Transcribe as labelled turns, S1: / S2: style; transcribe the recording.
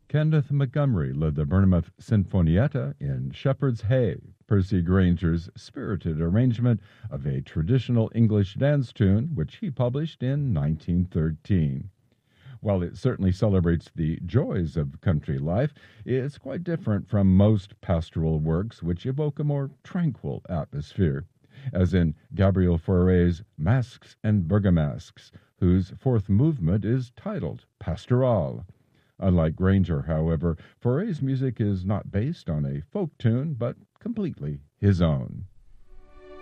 S1: Kenneth Montgomery led the Bournemouth Sinfonietta in Shepherd's Hay, Percy Granger's spirited arrangement of a traditional English dance tune, which he published in 1913. While it certainly celebrates the joys of country life, it's quite different from most pastoral works which evoke a more tranquil atmosphere, as in Gabriel Fauré's Masques and Bergamasques, whose fourth movement is titled Pastoral. Unlike Granger, however, Fauré's music is not based on a folk tune, but completely his own.